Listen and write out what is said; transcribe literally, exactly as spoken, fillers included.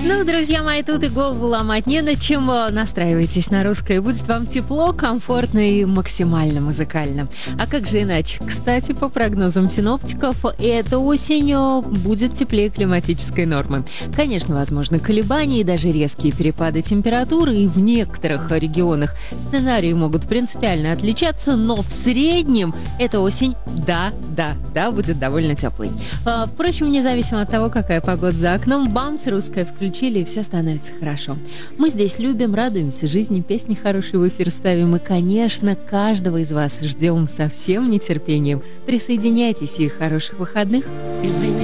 Ну, друзья мои, тут и голову ломать не над чем. Настраивайтесь на русское, будет вам тепло, комфортно и максимально музыкально. А как же иначе? Кстати, по прогнозам синоптиков, эта осень будет теплее климатической нормы. Конечно, возможны колебания и даже резкие перепады температуры, и в некоторых регионах сценарии могут принципиально отличаться, но в среднем эта осень, да, да, да, будет довольно теплой. А, впрочем, независимо от того, какая погода за окном, бамс, русское включили, и все становится хорошо. Мы здесь любим, радуемся жизни, песни хорошие в эфир ставим, и, конечно, каждого из вас ждем со всем нетерпением. Присоединяйтесь, и хороших выходных. Извини.